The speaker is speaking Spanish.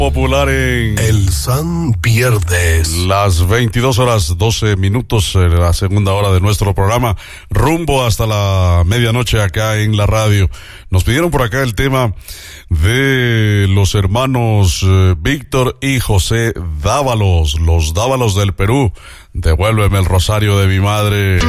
popular en El San Pierdes. Las 22 horas 12 minutos, la segunda hora de nuestro programa, rumbo hasta la medianoche acá en la radio. Nos pidieron por acá el tema de los hermanos Víctor y José Dávalos, los Dávalos del Perú. Devuélveme el rosario de mi madre.